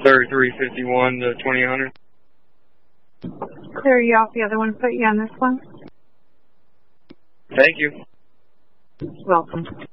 3351 to 2000. Clear you off the other one, put you on this one. Thank you. Welcome.